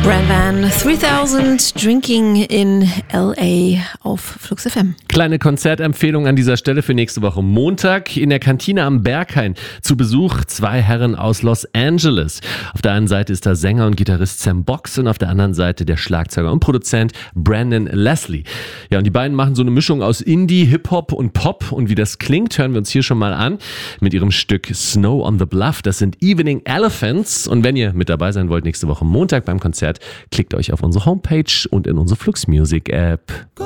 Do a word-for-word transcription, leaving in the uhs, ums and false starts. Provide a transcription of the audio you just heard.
Brand Van dreitausend Drinking in L A auf Flux F M. Kleine Konzertempfehlung an dieser Stelle für nächste Woche Montag in der Kantine am Berghain. Zu Besuch zwei Herren aus Los Angeles. Auf der einen Seite ist da Sänger und Gitarrist Sam Box und auf der anderen Seite der Schlagzeuger und Produzent Brandon Leslie. Ja, und die beiden machen so eine Mischung aus Indie, Hip-Hop und Pop. Und wie das klingt, hören wir uns hier schon mal an mit ihrem Stück Snow on the Bluff. Das sind Evening Elephants. Und wenn ihr mit dabei sein wollt nächste Woche Montag beim Konzert, klickt euch auf unsere Homepage und in unsere Flux Music App.